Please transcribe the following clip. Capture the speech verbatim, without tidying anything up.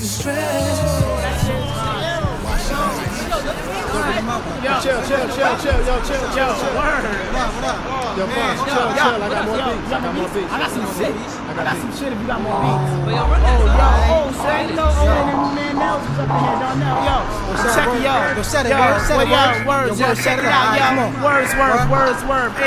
the stress. Yo, chill, chill, chill, chill, yo, chill, chill, chill. Word. Yo, Fonz, chill, chill. I got more beats. I got more beats. I got some shit. I got some shit if you got more beats. Oh, yo, oh, so you know, oh, and man, Nels is up in here, Darnell, yo. Check it, yo. Yo, set it, yo, bro. Set it, yo, words. words, Yo, yo, set check it it out. out, Come yo. on. Words, words, words, words.